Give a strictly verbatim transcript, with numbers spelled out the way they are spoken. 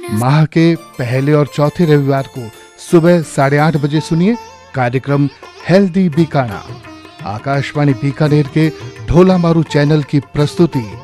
माह के पहले और चौथे रविवार को सुबह साढ़े आठ बजे सुनिए कार्यक्रम हेल्दी बीकाना। आकाशवाणी बीकानेर के ढोला मारू चैनल की प्रस्तुति।